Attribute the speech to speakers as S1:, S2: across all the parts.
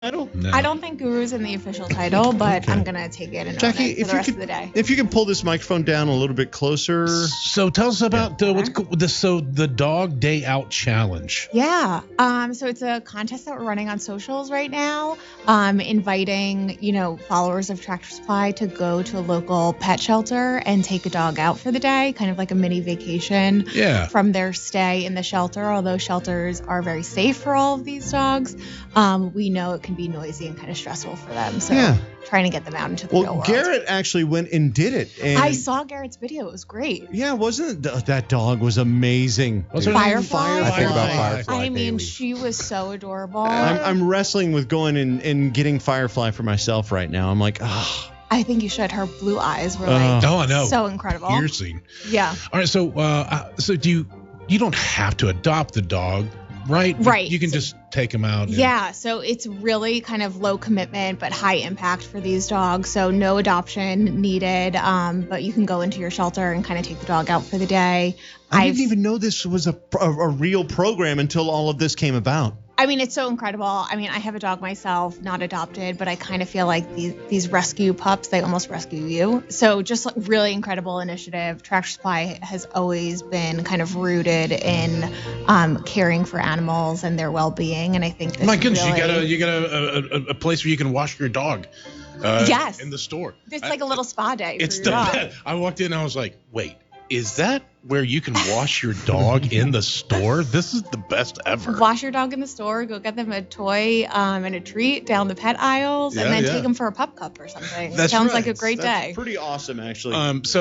S1: title?
S2: No.
S3: I don't think Guru's in the official title, but
S1: Okay.
S3: I'm going to take it and
S1: Jackie,
S3: own it for
S1: if
S3: the
S1: you
S3: rest
S1: could,
S3: of the day.
S1: if you can pull this microphone down a little bit closer.
S2: So tell us about the Dog Day Out Challenge.
S3: Yeah. So it's a contest that we're running on socials right now, inviting, followers of Tractor Supply to go to a local pet shelter and take a dog out for the day, kind of like a mini vacation from their stay in the shelter. Although shelters are very safe for all of these dogs, we know it can be noisy and kind of stressful for them. So trying to get them out into the real world.
S1: Garrett actually went and did it. And
S3: I saw Garrett's video. It was great.
S1: Yeah, wasn't it? That dog was amazing.
S2: What's her name?
S3: Firefly.
S4: I think about Firefly.
S3: I mean,
S4: daily.
S3: she was so adorable.
S1: I'm wrestling with going and getting Firefly for myself right now. I'm like,
S3: I think you should. Her blue eyes were
S2: I know.
S3: so incredible.
S2: Piercing.
S3: Yeah.
S2: All right. So do you don't have to adopt the dog, right?
S3: Right.
S2: You can just take him out.
S3: Yeah. So it's really kind of low commitment but high impact for these dogs. So no adoption needed. But you can go into your shelter and kind of take the dog out for the day.
S1: I didn't even know this was a real program until all of this came about.
S3: I mean, it's so incredible. I mean, I have a dog myself, not adopted, but I kind of feel like these rescue pups, they almost rescue you. So just like really incredible initiative. Tractor Supply has always been kind of rooted in caring for animals and their well-being. And I think this
S2: My goodness,
S3: really...
S2: you got a place where you can wash your dog.
S3: Yes.
S2: In the store.
S3: It's like a little spa day for
S2: It's
S3: your
S2: the
S3: dog.
S2: best. I walked in and I was like, wait, is that where you can wash your dog in the store? This is the best ever.
S3: Wash your dog in the store, go get them a toy and a treat down the pet aisles, and then take them for a pup cup or something.
S2: That's
S3: Sounds
S2: right.
S3: like a great day.
S1: Pretty awesome, actually.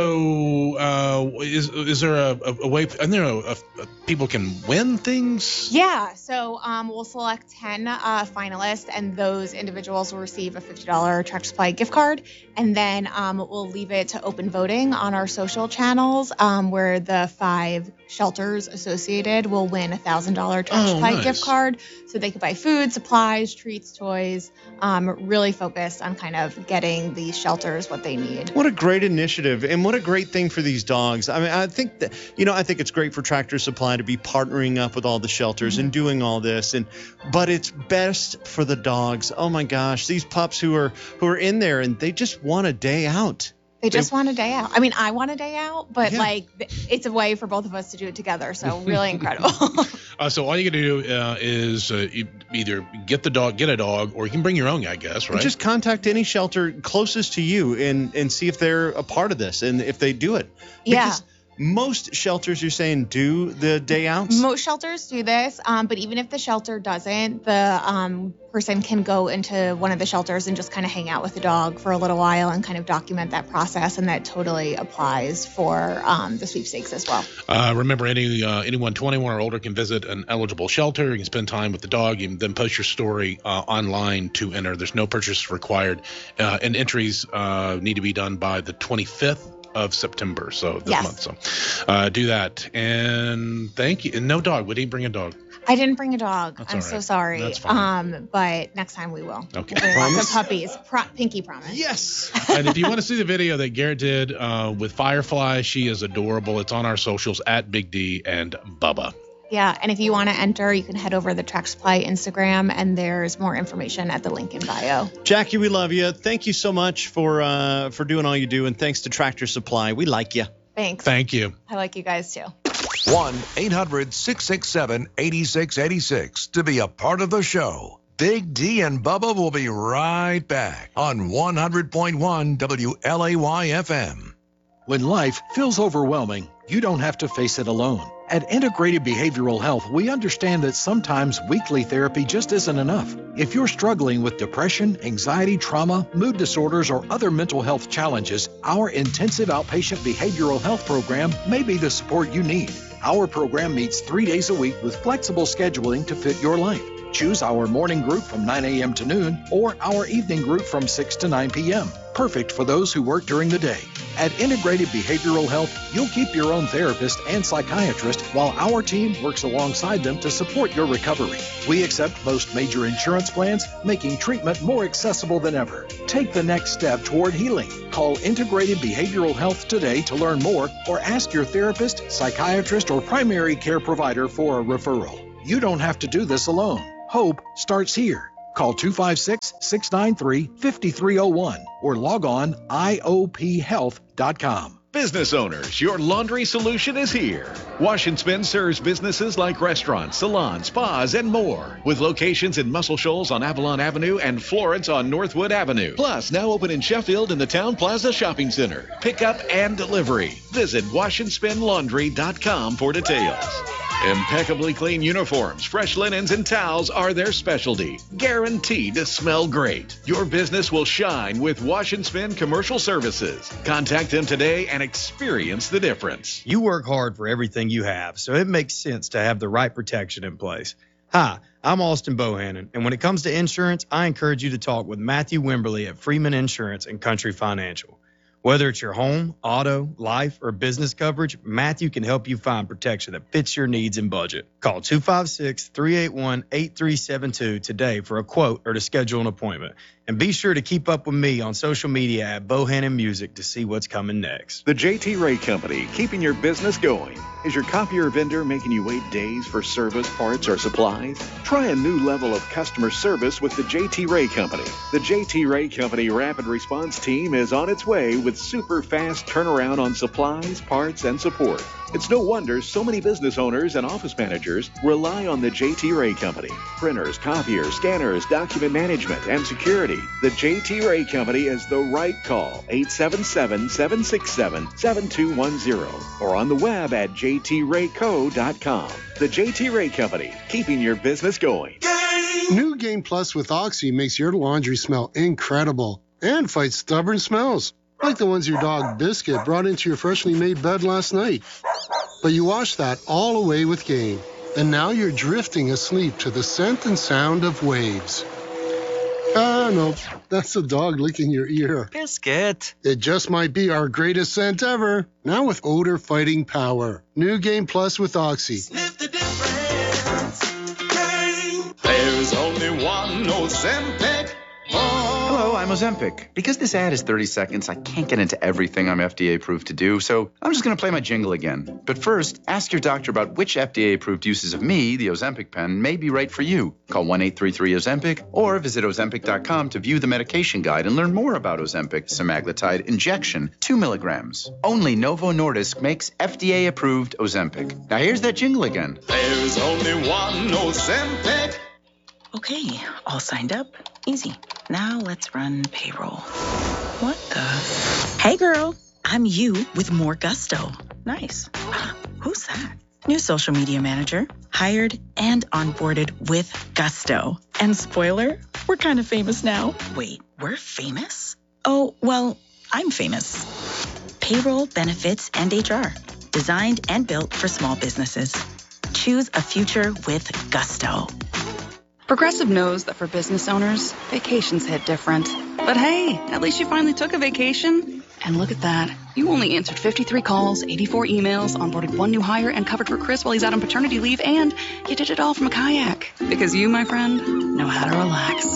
S2: Is there a way? I don't know. People can win things.
S3: Yeah, so we'll select 10 finalists, and those individuals will receive a $50 Tractor Supply gift card, and then we'll leave it to open voting on our social channels, where the 5 shelters associated will win a $1,000 Tractor Supply gift card, so they could buy food, supplies, treats, toys. Really focused on kind of getting these shelters what they need.
S1: What a great initiative, and what a great thing for these dogs. I mean, I think that I think it's great for Tractor Supply to be partnering up with all the shelters and doing all this, but it's best for the dogs. Oh my gosh, these pups who are in there and they just want a day out.
S3: They just want a day out. I mean, I want a day out, but it's a way for both of us to do it together. So really incredible.
S2: So all you got to do is either get a dog, or you can bring your own, I guess, right?
S1: Just contact any shelter closest to you and see if they're a part of this and if they do it. Because most shelters, you're saying, do the day outs?
S3: Most shelters do this, but even if the shelter doesn't, the person can go into one of the shelters and just kind of hang out with the dog for a little while and kind of document that process, and that totally applies for the sweepstakes as well.
S2: Remember, anyone 21 or older can visit an eligible shelter. You can spend time with the dog. You can then post your story online to enter. There's no purchase required, and entries need to be done by the 25th of September, so this month. So do that. And thank you. And no dog. We didn't bring a dog.
S3: I didn't bring a dog.
S2: That's
S3: I'm
S2: all right.
S3: so sorry.
S2: That's fine.
S3: But next time we will.
S2: Okay.
S3: We'll bring lots of puppies. Pinky promise.
S1: Yes.
S2: And if you want to see the video that Garrett did with Firefly, she is adorable. It's on our socials at Big D and Bubba.
S3: Yeah, and if you want to enter, you can head over to the Tractor Supply Instagram, and there's more information at the link in bio.
S1: Jackie, we love you. Thank you so much for doing all you do, and thanks to Tractor Supply. We like you.
S3: Thanks.
S2: Thank you.
S3: I like you guys too.
S4: 1-800-667-8686 to be a part of the show. Big D and Bubba will be right back on 100.1 WLAY FM.
S5: When life feels overwhelming, you don't have to face it alone. At Integrated Behavioral Health, we understand that sometimes weekly therapy just isn't enough. If you're struggling with depression, anxiety, trauma, mood disorders, or other mental health challenges, our intensive outpatient behavioral health program may be the support you need. Our program meets 3 days a week with flexible scheduling to fit your life. Choose our morning group from 9 a.m. to noon or our evening group from 6 to 9 p.m. Perfect for those who work during the day. At Integrated Behavioral Health, you'll keep your own therapist and psychiatrist while our team works alongside them to support your recovery. We accept most major insurance plans, making treatment more accessible than ever. Take the next step toward healing. Call Integrated Behavioral Health today to learn more, or ask your therapist, psychiatrist, or primary care provider for a referral. You don't have to do this alone. Hope starts here. Call 256-693-5301 or log on iophealth.com.
S6: Business owners, your laundry solution is here. Wash and Spin serves businesses like restaurants, salons, spas, and more. With locations in Muscle Shoals on Avalon Avenue and Florence on Northwood Avenue. Plus, now open in Sheffield in the Town Plaza Shopping Center. Pickup and delivery. Visit washandspinlaundry.com for details. Impeccably clean uniforms, fresh linens, and towels are their specialty. Guaranteed to smell great. Your business will shine with Wash and Spin Commercial Services. Contact them today and experience the difference.
S7: You work hard for everything you have, so it makes sense to have the right protection in place. Hi, I'm Austin Bohannon, and when it comes to insurance, I encourage you to talk with Matthew Wimberly at Freeman Insurance and Country Financial. Whether it's your home, auto, life, or business coverage, Matthew can help you find protection that fits your needs and budget. Call 256-381-8372 today for a quote or to schedule an appointment. And be sure to keep up with me on social media at Bohannon Music to see what's coming next.
S6: The J.T. Ray Company, keeping your business going. Is your copier vendor making you wait days for service, parts, or supplies? Try a new level of customer service with the J.T. Ray Company. The J.T. Ray Company Rapid Response Team is on its way with super fast turnaround on supplies, parts, and support. It's no wonder so many business owners and office managers rely on the J.T. Ray Company. Printers, copiers, scanners, document management, and security. The J.T. Ray Company is the right call. 877-767-7210 or on the web at jtrayco.com. The J.T. Ray Company, keeping your business going.
S8: New Gain Plus with Oxy makes your laundry smell incredible and fights stubborn smells, like the ones your dog Biscuit brought into your freshly made bed last night. But you washed that all away with Gain, and now you're drifting asleep to the scent and sound of waves. No, that's the dog licking your ear.
S9: Biscuit.
S8: It just might be our greatest scent ever, now with odor-fighting power. New Gain Plus with Oxy.
S10: Sniff the difference. There's only one Ozempic.
S11: Hello, I'm Ozempic. Because this ad is 30 seconds, I can't get into everything I'm FDA approved to do, so I'm just going to play my jingle again. But first, ask your doctor about which FDA approved uses of me, the Ozempic pen, may be right for you. Call 1-833-OZEMPIC or visit Ozempic.com to view the medication guide and learn more about Ozempic semaglutide injection, 2 milligrams. Only Novo Nordisk makes FDA approved Ozempic. Now here's that jingle again.
S10: There's only one Ozempic.
S12: Okay, all signed up. Easy. Now let's run payroll. What the? Hey girl, I'm you with more gusto. Nice. Who's that? New social media manager. Hired and onboarded with gusto. And spoiler, we're kind of famous now. Wait, we're famous? Oh, well, I'm famous. Payroll, benefits, and HR. Designed and built for small businesses. Choose a future with gusto.
S13: Progressive knows that for business owners, vacations hit different. But hey, at least you finally took a vacation. And look at that. You only answered 53 calls, 84 emails, onboarded one new hire, and covered for Chris while he's out on paternity leave, and you did it all from a kayak. Because you, my friend, know how to relax.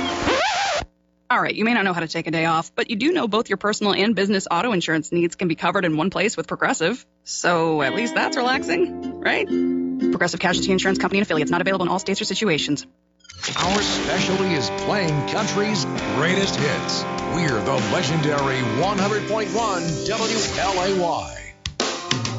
S13: All right, you may not know how to take a day off, but you do know both your personal and business auto insurance needs can be covered in one place with Progressive. So at least that's relaxing, right? Progressive Casualty Insurance Company and affiliates, not available in all states or situations.
S4: Our specialty is playing country's greatest hits. We're the legendary 100.1 WLAY.